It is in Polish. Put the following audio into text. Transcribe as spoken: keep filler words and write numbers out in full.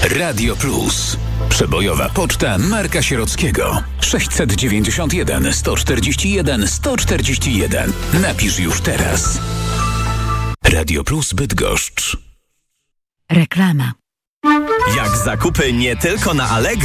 Radio Plus. Przebojowa poczta Marka Sierockiego. sześćset dziewięćdziesiąt jeden sto czterdzieści jeden sto czterdzieści jeden. Napisz już teraz. Radio Plus Bydgoszcz. Reklama. Jak zakupy nie tylko na Allegro.